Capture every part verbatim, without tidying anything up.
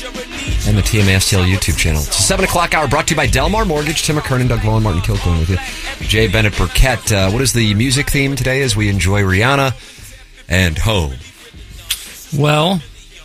and the T M A S T L YouTube channel. It's a seven o'clock hour brought to you by Delmar Mortgage. Tim McKernan, Doug Vaughan, Martin Kilcoyne with you. Jay Bennett Burkett. Uh, what is the music theme today as we enjoy Rihanna and Home? Well,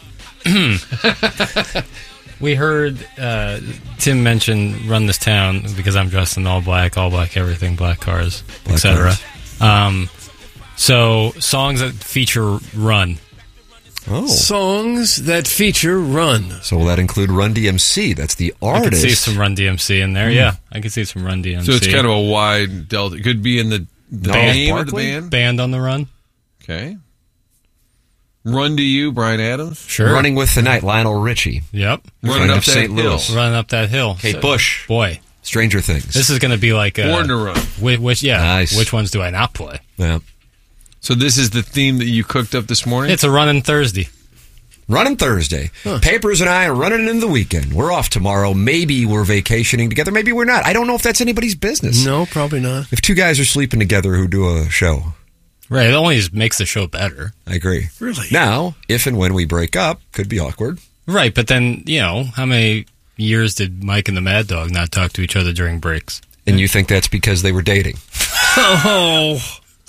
we heard uh, Tim mention Run This Town because I'm dressed in all black, all black everything, black cars, et cetera. Um, so, songs that feature Run. Oh. Songs that feature Run. So will that include Run D M C? That's the artist. I could see some Run D M C in there, mm. yeah. I could see some Run D M C. So it's kind of a wide delta. It could be in the, the name of the band? Band on the Run. Okay. Run to You, Bryan Adams. Sure. Running with the Night, Lionel Richie. Yep. Running up that Saint Louis. Running up that hill. Kate so, Bush. Boy. Stranger Things. This is going to be like a... Born to Run. Which, which, yeah. Nice. Which ones do I not play? Yeah. So this is the theme that you cooked up this morning? It's a running Thursday. Running Thursday. Huh. Papers and I are running into the weekend. We're off tomorrow. Maybe we're vacationing together. Maybe we're not. I don't know if that's anybody's business. No, probably not. If two guys are sleeping together who do a show. Right. It only just makes the show better. I agree. Really? Now, if and when we break up, could be awkward. Right. But then, you know, how many years did Mike and the Mad Dog not talk to each other during breaks? And you think that's because they were dating? Oh.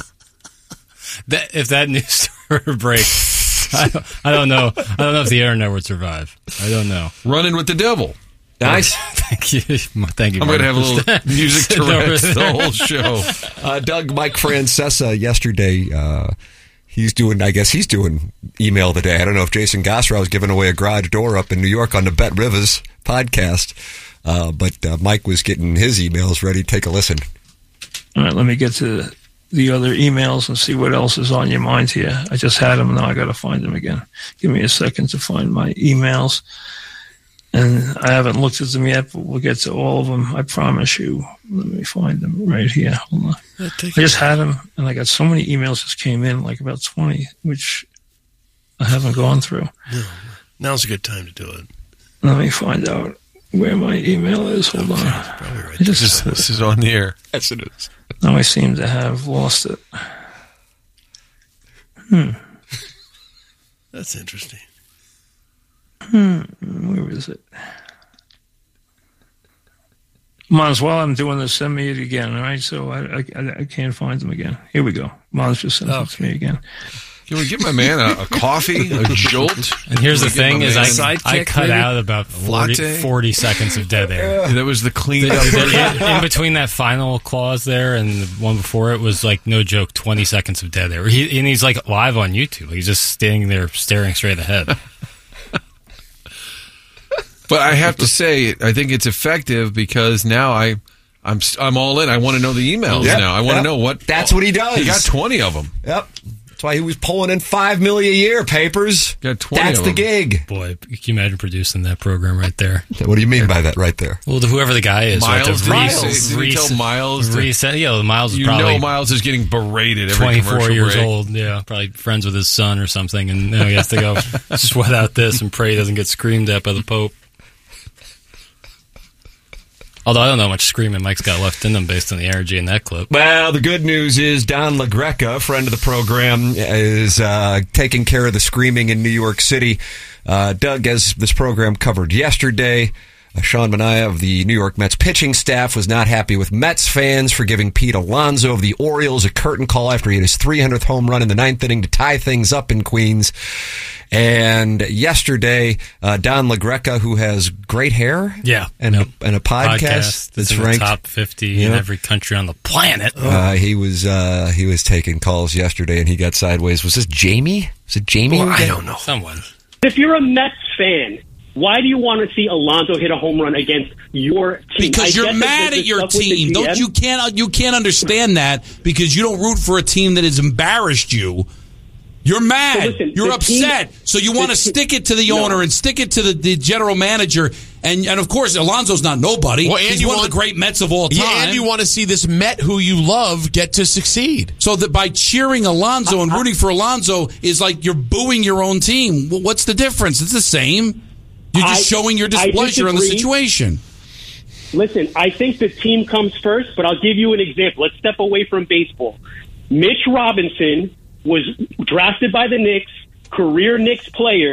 That, if that news story were to break... I don't, I don't know. I don't know if the internet would survive. I don't know. Running with the Devil. Nice. Thank you. Thank you. I'm going to have a little music to rest the whole show. Uh, Doug, Mike Francesa yesterday, uh, he's doing, I guess he's doing email the day. I don't know if Jason Gosrow was giving away a garage door up in New York on the Bet Rivers podcast, uh, but uh, Mike was getting his emails ready. Take a listen. All right, let me get to the other emails and see what else is on your mind here. I just had them, now I got to find them again. Give me a second to find my emails. And I haven't looked at them yet, but we'll get to all of them. I promise you. Let me find them right here. Hold on. I just had them, and I got so many emails just came in, like about twenty, which I haven't gone through. No, now's a good time to do it. Let me find out where my email is. Hold okay, on. Probably right. Just, this, this is on the air. Yes, it is. Now I seem to have lost it. Hmm. That's interesting. Hmm. Where is it? Mons, while I'm doing this, send me it again, all right? So I, I, I can't find them again. Here we go. Mons just sent okay. it to me again. Can we give my man a, a coffee, a jolt? And here's the thing: is I, I cut maybe? out about forty, forty seconds of dead air. Yeah, that was the clean up. in, in between that final clause there and the one before it was like no joke, twenty seconds of dead air. He, and he's like live on YouTube. He's just standing there staring straight ahead. But I have to say, I think it's effective because now I, I'm I'm all in. I want to know the emails yep, now. I want yep. to know what. That's what he does. He got twenty of them. Yep. That's why he was pulling in five million a year. Papers. Got twenty. That's of the them. gig. Boy, can you imagine producing that program right there? What do you mean by that right there? Well, whoever the guy is, Miles. right, Did, Miles. he say, did he tell Miles? To, reset, yeah, Miles is you probably know Miles is getting berated. Every twenty-four years break. old. Yeah, probably friends with his son or something, and now he has to go sweat out this and pray he doesn't get screamed at by the Pope. Although I don't know how much screaming Mike's got left in them based on the energy in that clip. Well, the good news is Don LaGreca, friend of the program, is uh, taking care of the screaming in New York City. Uh, Doug, as this program covered yesterday, uh, Sean Manaea of the New York Mets pitching staff was not happy with Mets fans for giving Pete Alonso of the Orioles a curtain call after he had his three hundredth home run in the ninth inning to tie things up in Queens. And yesterday, uh, Don LaGreca, who has great hair, yeah, and yep. a, and a podcast, podcast that's in ranked the top fifty yeah. in every country on the planet. Uh, he was uh, he was taking calls yesterday, and he got sideways. Was this Jamie? Was it Jamie? Well, I don't know. Someone. If you're a Mets fan, why do you want to see Alonso hit a home run against your team? Because I you're mad at your team. Don't you can't you can't understand that because you don't root for a team that has embarrassed you. You're mad. So listen, You're upset. Team, so you want to stick it to the no. owner and stick it to the, the general manager. And, and, of course, Alonso's not nobody. Well, and He's you one want, of the great Mets of all time. Yeah, and you want to see this Met who you love get to succeed. So that by cheering Alonso and rooting for Alonso is like you're booing your own team. Well, what's the difference? It's the same. You're just I, showing your displeasure on the situation. Listen, I think the team comes first, but I'll give you an example. Let's step away from baseball. Mitch Robinson was drafted by the Knicks, career Knicks player,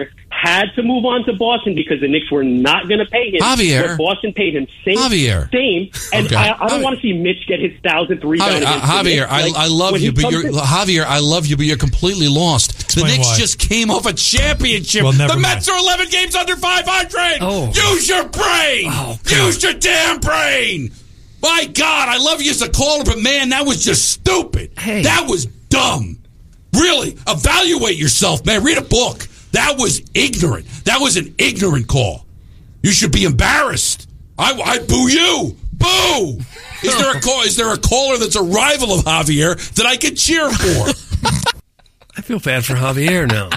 had to move on to Boston because the Knicks were not going to pay him. Javier. But Boston paid him same. Javier. Same. And Okay. I, I don't Javier. want to see Mitch get his thousandth rebound. Javier, uh, against the Javier Knicks. I, Like, I love when you, he but comes you're to- Javier. I love you, but you're completely lost. Explain the Knicks why. just came off a championship. Well, never the mind. Mets are eleven games under five hundred. Oh. Use your brain. Oh, God. Use your damn brain. My God, I love you as a caller, but man, that was just stupid. Hey. That was dumb. Really, evaluate yourself, man. Read a book. That was ignorant. That was an ignorant call. You should be embarrassed. I, I boo you. Boo. Is there a call? Is there a caller that's a rival of Javier that I could cheer for? I feel bad for Javier now.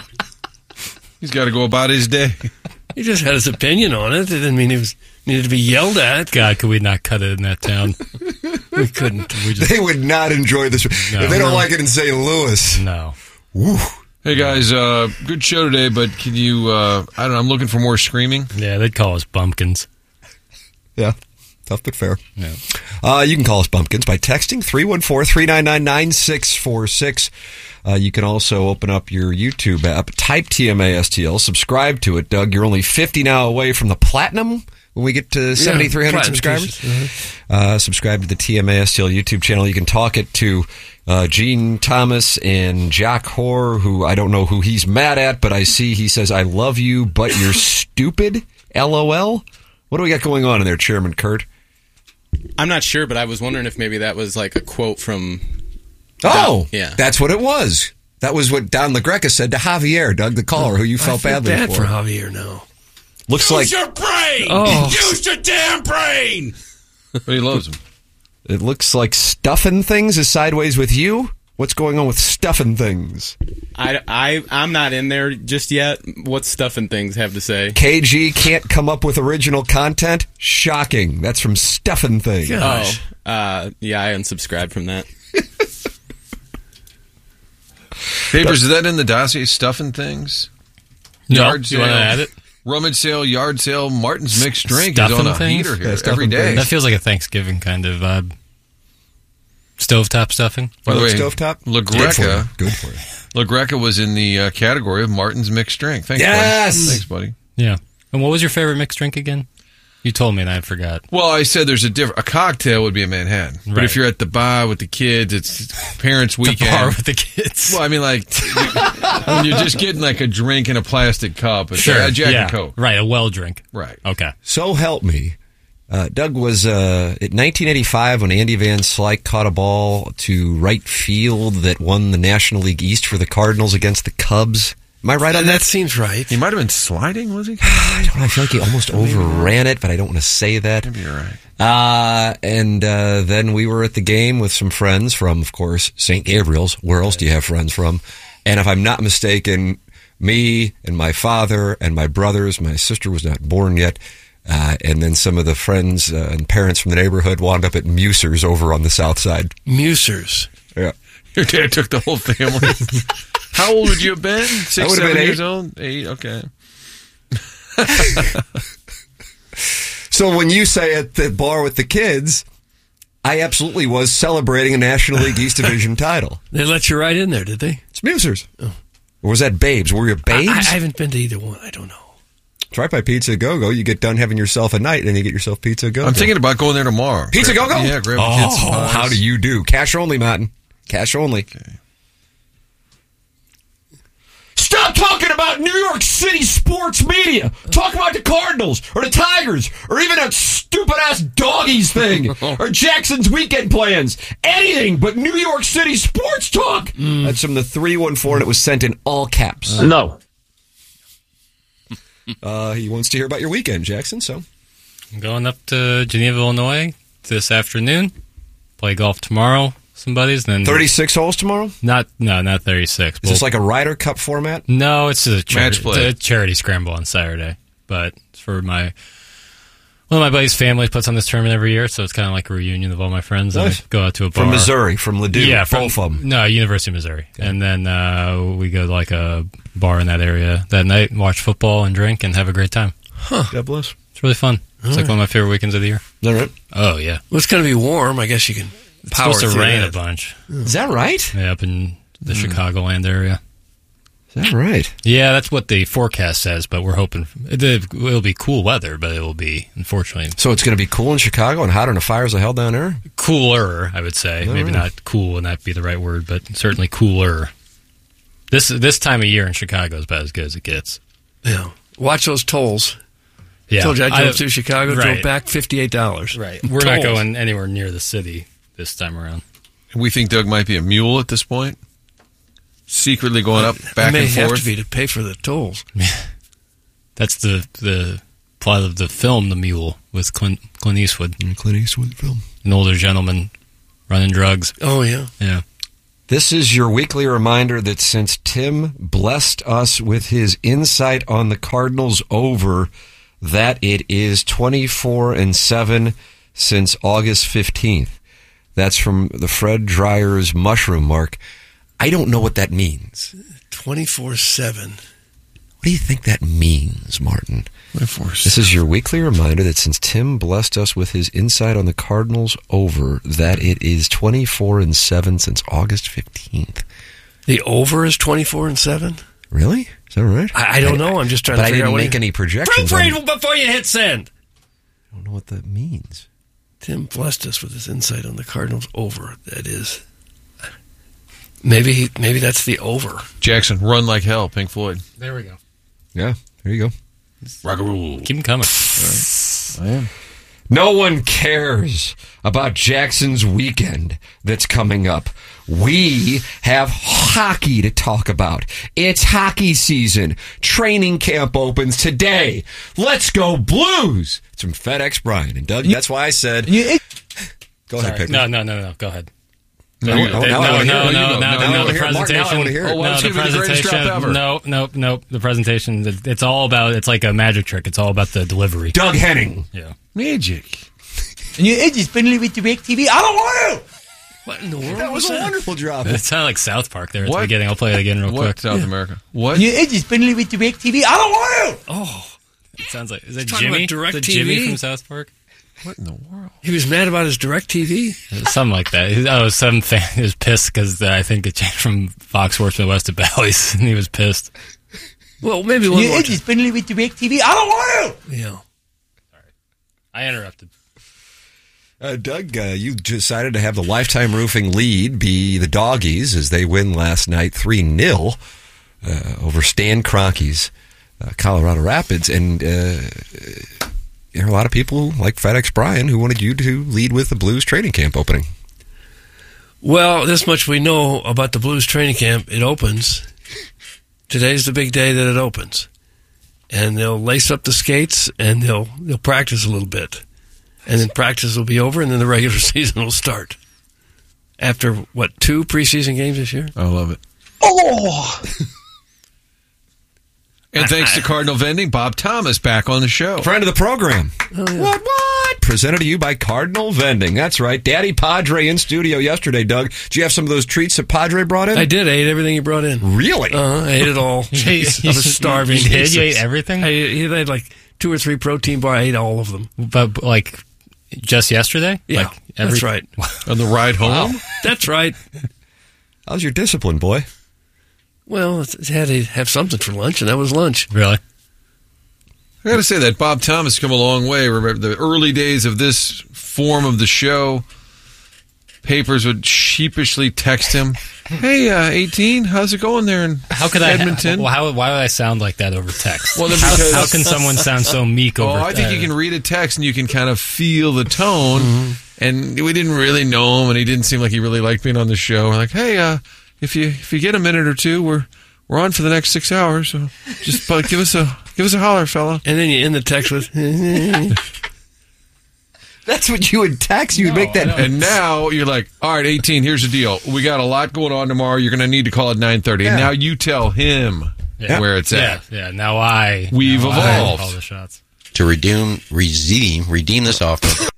He's got to go about his day. He just had his opinion on it. It didn't mean he was needed to be yelled at. God, could we not cut it in that town? We couldn't. We just, They would not enjoy this. No. if they don't No. like it in Saint Louis. no. Woo. Hey guys, uh, good show today, but can you? Uh, I don't know. I'm looking for more screaming. Yeah, they'd call us bumpkins. Yeah. Tough but fair. Yeah. Uh, you can call us Bumpkins by texting three one four, three nine nine, nine six four six. Uh, you can also open up your YouTube app, type T M A S T L, subscribe to it. Doug, you're only fifty now away from the platinum when we get to seventy-three hundred platinum subscribers. pieces. Uh, subscribe to the T M A S T L YouTube channel. You can talk it to uh, Gene Thomas and Jack Hoare, who I don't know who he's mad at, but I see he says, I love you, but you're stupid, LOL. What do we got going on in there, Chairman Kurt? I'm not sure, but I was wondering if maybe that was like a quote from. Oh, yeah. That's what it was. That was what Don LaGreca said to Javier, Doug, the caller, who you felt I feel badly bad for. for Javier now. Looks Use like your brain. Oh. Use your damn brain. But he loves him. it looks like stuffing things is sideways with you. What's going on with stuffing things? I, I, I'm not in there just yet. What stuff and things have to say? K G can't come up with original content? Shocking. That's from stuffing things. Gosh. Oh, uh, yeah, I unsubscribed from that. Papers, is that in the dossier? Stuffing things? No, Yard you want to sale, add it? Rummage sale, yard sale. Martin's mixed drink Stuffing is on a things? heater here Yeah, stuffing every day. things. That feels like a Thanksgiving kind of vibe. Stovetop stuffing. By the You way, like stovetop? La Good for you. Greca, Good for you. La Greca was in the uh, category of Martin's mixed drink. Thanks, Yes! buddy. Thanks, buddy. Yeah. And what was your favorite mixed drink again? You told me and I forgot. Well, I said there's a different. A cocktail would be a Manhattan, but Right. if you're at the bar with the kids, it's parents' weekend. The bar with the kids. Well, I mean, like when you're just getting like a drink in a plastic cup, it's Sure. a Jack yeah. and Coke, Right, a well drink. right? Okay. So help me. Uh, Doug was uh, in nineteen eighty-five when Andy Van Slyke caught a ball to right field that won the National League East for the Cardinals against the Cubs. Am I right on That that? seems right. He might have been sliding, was he? I feel like he almost overran it, but I don't want to say that. Maybe you're right. Uh, and uh, then we were at the game with some friends from, of course, Saint Gabriel's. Where else do you have friends from? And if I'm not mistaken, me and my father and my brothers, my sister was not born yet, uh, and then some of the friends uh, and parents from the neighborhood wound up at Musers over on the south side. Musers. Yeah. Your dad took the whole family. How old would you have been? Six, I would have seven been years eight. old? Eight, okay. So when you say at the bar with the kids, I absolutely was celebrating a National League East Division title. They let you right in there, did they? It's Musers. Or was that Babes? Were you Babes? I, I haven't been to either one. I don't know. Try by Pizza Go-Go. You get done having yourself a night, and you get yourself Pizza Go-Go. I'm thinking about going there tomorrow. Pizza Grab- Go-Go? Yeah, grab oh, the kids some pies. how do you do? Cash only, Martin. Cash only. Okay. Stop talking about New York City sports media. Talk about the Cardinals or the Tigers or even that stupid-ass Doggies thing or Jackson's weekend plans. Anything but New York City sports talk. Mm. That's from the three one four, and it was sent in all caps. No. Uh, he wants to hear about your weekend, Jackson, so. I'm going up to Geneva, Illinois this afternoon. Play golf tomorrow. Some buddies. Then thirty-six holes tomorrow? Not no, not thirty-six. Is this like a Ryder Cup format? No, it's a, chari- Match play. it's a charity scramble on Saturday. But it's for my one of my buddies' family puts on this tournament every year, so it's kind of like a reunion of all my friends. Nice. And I go out to a bar From Missouri, from Ladue. Yeah, from, both of them. No, University of Missouri. Okay. And then uh, we go to like a bar in that area that night, and watch football and drink and have a great time. Huh. God bless. It's really fun. It's All like right. one of my favorite weekends of the year. Is that right? Oh yeah. Well, it's going to be warm. I guess you can. It's Power supposed to through rain that. a bunch. Is that right? Yeah, up in the mm. Chicagoland area. Is that right? Yeah, that's what the forecast says, but we're hoping it will be cool weather, but it will be, unfortunately. So it's going to be cool in Chicago and hotter than the fires of hell down there? Cooler, I would say. All Maybe right. not cool would not be the right word, but certainly cooler. This this time of year in Chicago is about as good as it gets. Yeah. Watch those tolls. Yeah. Told you I drove I- through Chicago, right. drove back fifty-eight dollars. Right. We're not going anywhere near the city this time around. We think Doug might be a mule at this point. Secretly going up, back I may and have forth. to be to pay for the tolls. That's the the plot of the film The Mule with Clint, Clint Eastwood. Clint Eastwood film. An older gentleman running drugs. Oh, yeah. Yeah. This is your weekly reminder that since Tim blessed us with his insight on the Cardinals over, that it is twenty-four and seven since August fifteenth. That's from the Fred Dreyer's Mushroom Mark. I don't know what that means. twenty-four seven. What do you think that means, Martin? twenty-four seven. This is your weekly reminder that since Tim blessed us with his insight on the Cardinals over, that it is twenty-four and seven since August fifteenth. The over is twenty-four and seven? Really? Is that right? I, I don't know. I'm just trying but to I figure didn't out what make you- any projections. on- Proofread before you hit send. I don't know what that means. Tim blessed us with his insight on the Cardinals over. That is. Maybe he, maybe that's the over. Jackson, Run Like Hell, Pink Floyd. There we go. Yeah, there you go. Rock and roll. Keep them coming. I am. No one cares about Jackson's weekend that's coming up. We have hockey to talk about. It's hockey season. Training camp opens today. Let's go Blues. It's from FedEx Brian. And Doug, that's why I said... Go ahead, Sorry. Pickle. No, no, no, no. Go ahead. No, no, no, no, now I no, wanna hear no, it. no, No, no, now I no, wanna the hear it. Mark, now I presentation. wanna hear it. Oh, well, No, it's the gonna be the greatest presentation. drop ever. No, nope, nope. The presentation. It's all about. It's like a magic trick. It's all about the delivery. Doug Henning. Yeah. Magic. And you it's friendly with DirecTV. I don't want to. What in the world? That was a wonderful drop. It sounded like South Park there at What? the beginning. I'll play it again real What, quick. South America? What? And you it's friendly with DirecTV. I don't want to. Oh, It sounds like is that talking Jimmy? about Is that DirecTV? Jimmy from South Park? What in the world? he was mad about his DirecTV? Something like that. He- Oh, some fan he was pissed because uh, I think it changed from Fox Sports to West to Bally's, and he was pissed. Well, maybe And one you more it's time. friendly with DirecTV. I don't want to. Yeah. I interrupted. Uh, Doug, uh, you decided to have the Lifetime Roofing lead be the Doggies as they win last night three nil uh, over Stan Kroenke's uh, Colorado Rapids. And uh, there are a lot of people like FedEx Brian who wanted you to lead with the Blues training camp opening. Well, this much we know about the Blues training camp. It opens. Today's the big day that it opens. And they'll lace up the skates and they'll they'll practice a little bit. And then practice will be over and then the regular season will start. After, what, two preseason games this year? I love it. Oh. And thanks to Cardinal Vending, Bob Thomas back on the show. Friend of the program. What, what? Presented to you by Cardinal Vending. That's right. Daddy Padre in studio yesterday, Doug. Did you have some of those treats that Padre brought in? I did. I ate everything he brought in. Really? Uh-huh. I ate it all. Jeez, I was starving. You did? You ate everything? I, he had like two or three protein bars. I ate all of them. But like just yesterday? Yeah, like every, that's right. On the ride home? Wow. That's right. How's your discipline, boy? Well, it had to have something for lunch, and that was lunch. Really? I got to say that Bob Thomas has come a long way. Remember the early days of this form of the show, papers would sheepishly text him, "Hey, uh, eighteen, how's it going there in How could Edmonton?" I? Well, how, why would I sound like that over text? Well, then how, because- how can someone sound so meek Oh, over? I think uh, you can read a text and you can kind of feel the tone. Mm-hmm. And we didn't really know him, and he didn't seem like he really liked being on the show. We're like, "Hey, uh, if you if you get a minute or two, we're we're on for the next six hours. So just uh, give us a give us a holler, fella." And then you end the text with, That's what you would text. You would No, make that. I don't. And now you're like, "All right, eighteen. Here's the deal. We got a lot going on tomorrow. You're going to need to call at nine thirty." And Yeah. now you tell him Yeah. where it's yeah, at. yeah. Now I We've now I evolved. call the shots. To redeem, redeem, redeem this offer.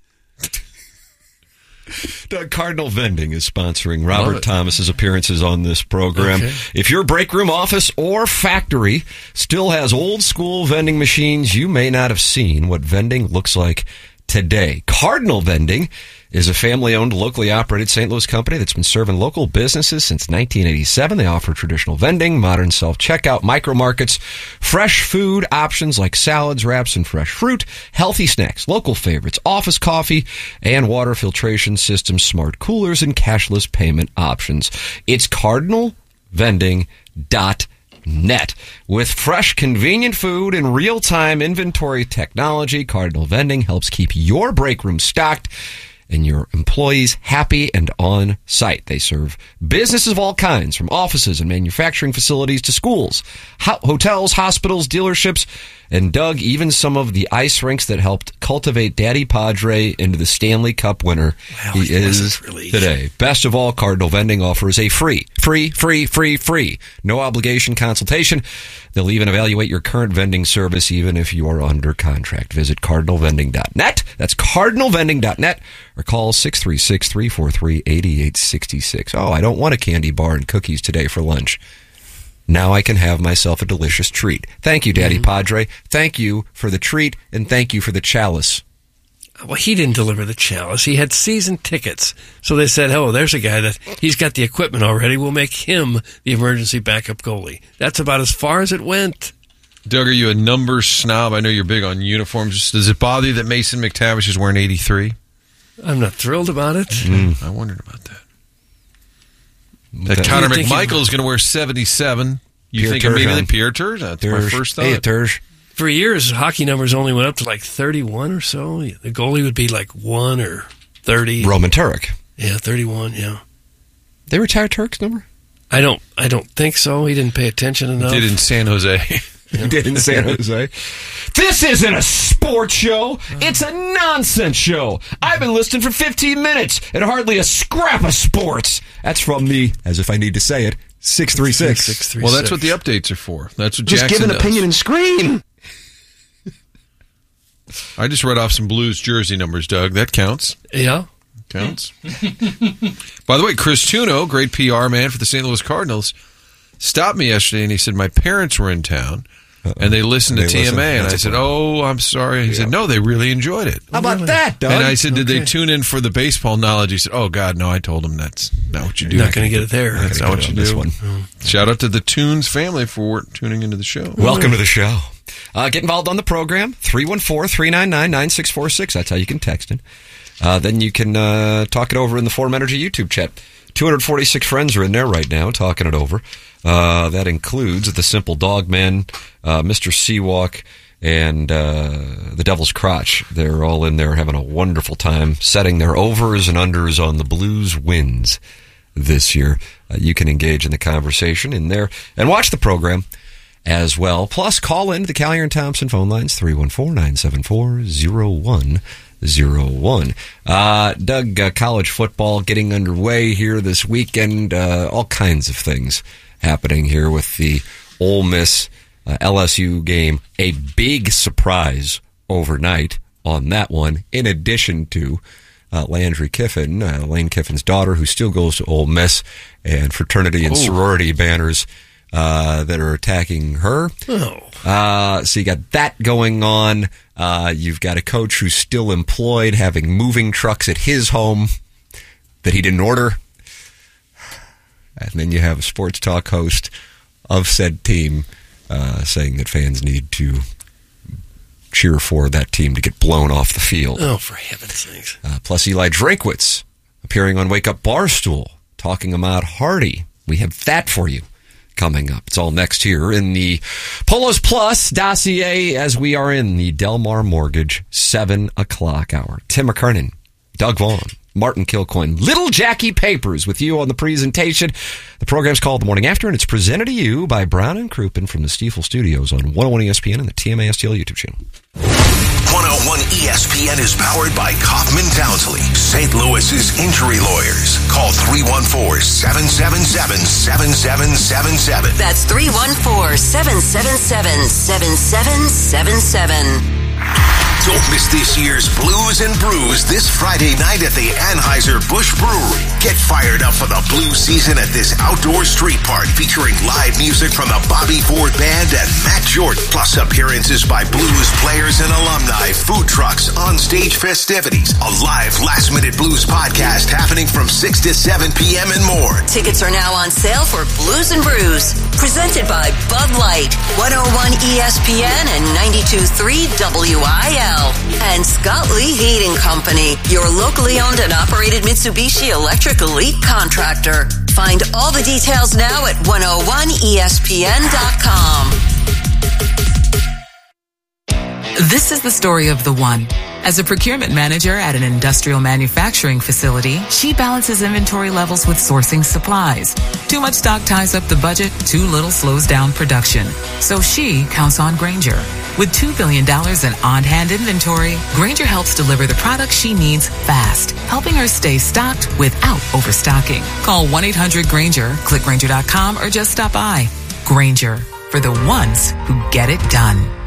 Doug, Cardinal Vending is sponsoring Love Robert it. Thomas's appearances on this program. Okay. If your break room, office, or factory still has old school vending machines, you may not have seen what vending looks like today. Cardinal Vending is a family-owned, locally operated Saint Louis company that's been serving local businesses since nineteen eighty-seven. They offer traditional vending, modern self-checkout, micro markets, fresh food options like salads, wraps, and fresh fruit, healthy snacks, local favorites, office coffee, and water filtration systems, smart coolers, and cashless payment options. It's cardinal vending dot net. With fresh, convenient food and real-time inventory technology, Cardinal Vending helps keep your break room stocked and your employees happy and on site. They serve businesses of all kinds, from offices and manufacturing facilities to schools, ho- hotels, hospitals, dealerships, and Doug, even some of the ice rinks that helped cultivate Daddy Padre into the Stanley Cup winner Well, he he is wasn't really. today. Best of all, Cardinal Vending offers a free, free, free, free, free, no obligation consultation. They'll even evaluate your current vending service even if you are under contract. Visit cardinal vending dot net. That's cardinal vending dot net, or call six three six, three four three, eight eight six six. Oh, I don't want a candy bar and cookies today for lunch. Now I can have myself a delicious treat. Thank you, Daddy mm-hmm. Padre. Thank you for the treat, and thank you for the chalice. Well, he didn't deliver the chalice. He had season tickets. So they said, oh, there's a guy that he's got the equipment already. We'll make him the emergency backup goalie. That's about as far as it went. Doug, are you a numbers snob? I know you're big on uniforms. Does it bother you that Mason McTavish is wearing eighty-three? I'm not thrilled about it. Mm. I wondered about that. That, that Connor McMichael is going to wear seventy-seven. You Pierre think Turgeon. immediately Pierre Turgeon? That's Turge. my first thought. Hey, Turge. For years, hockey numbers only went up to like thirty-one or so. The goalie would be like one or thirty. Roman Turek. Yeah, thirty-one, yeah. They retired Turk's number? I don't I don't think so. He didn't pay attention enough. He did in San Jose. He did in San Jose. This isn't a sports show. It's a nonsense show. I've been listening for fifteen minutes and hardly a scrap of sports. That's from me, as if I need to say it, six three six. Well, that's what the updates are for. That's what just Jackson give an does. opinion and scream. I just read off some Blues jersey numbers, Doug. That counts. Yeah. Counts. By the way, Chris Tuno, great P R man for the Saint Louis Cardinals, stopped me yesterday and he said, my parents were in town. Uh-oh. And they listened to they T M A, listen. and That's I said, "Oh, I'm sorry." He yeah. said, "No, they really enjoyed it." How about really? that, Doug? And I said, "Did okay. they tune in for the baseball knowledge?" He said, "Oh God, no." I told him that's not what you do. You're not going to get it there. That's not what you do. This one. Oh. Shout out to the Tunes family for tuning into the show. Welcome to the show. Uh, get involved on the program. three one four, three nine nine, nine six four six. That's how you can text in. Uh, then you can uh, talk it over in the Forum Energy YouTube chat. two hundred forty-six friends are in there right now talking it over. Uh, that includes the Simple Dog Man, uh, Mister Seawalk, and uh, the Devil's Crotch. They're all in there having a wonderful time, setting their overs and unders on the Blues wins this year. Uh, you can engage in the conversation in there and watch the program as well. Plus, call in to the Callier and Thompson phone lines, three one four, nine seven four, zero one zero one. Uh, Doug, uh, college football getting underway here this weekend. Uh, all kinds of things happening here with the Ole Miss uh, L S U game. A big surprise overnight on that one, in addition to uh, Landry Kiffin, uh, Lane Kiffin's daughter, who still goes to Ole Miss, and fraternity and Ooh. sorority banners uh, that are attacking her. Oh. Uh, so you got that going on. Uh, you've got a coach who's still employed, having moving trucks at his home that he didn't order. And then you have a sports talk host of said team uh, saying that fans need to cheer for that team to get blown off the field. Oh, for heaven's sakes. Uh, plus Eli Drakewitz appearing on Wake Up Barstool, talking about Hardy. We have that for you coming up. It's all next here in the Polos Plus dossier as we are in the Delmar Mortgage seven o'clock hour. Tim McKernan, Doug Vaughn, Martin Kilcoyne, Little Jackie Papers with you on the presentation. The program's called The Morning After, and it's presented to you by Brown and Crouppen from the Stiefel Studios on one oh one E S P N and the T M A S T L YouTube channel. one oh one E S P N is powered by Kaufman Townsley, Saint Louis's injury lawyers. Call three one four, seven seven seven, seven seven seven seven. That's three one four, seven seven seven, seven seven seven seven. Don't Don't miss this year's Blues and Brews this Friday night at the Anheuser-Busch Brewery. Get fired up for the blues season at this outdoor street park featuring live music from the Bobby Ford Band and Matt Jordan, plus appearances by blues players and alumni, food trucks, on-stage festivities, a live last-minute blues podcast happening from six to seven p.m. and more. Tickets are now on sale for Blues and Brews, presented by Bud Light, one oh one E S P N and ninety-two point three W I L, and Scott Lee Heating Company, your locally owned and operated Mitsubishi Electric Elite contractor. Find all the details now at one oh one E S P N dot com. This is the story of the one. As a procurement manager at an industrial manufacturing facility, she balances inventory levels with sourcing supplies. Too much stock ties up the budget, too little slows down production. So she counts on Grainger. With two billion dollars in on-hand inventory, Grainger helps deliver the products she needs fast, helping her stay stocked without overstocking. Call one eight hundred Grainger, click Grainger dot com, or just stop by. Grainger, for the ones who get it done.